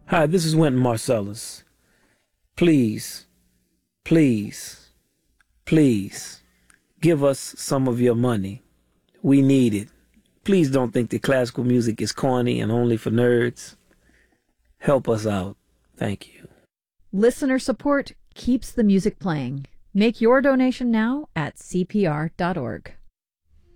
Hi, this is Wynton Marcellus. Please, please, please give us some of your money. We need it. Please don't think that classical music is corny and only for nerds. Help us out. Thank you. Listener support keeps the music playing. Make your donation now at cpr.org.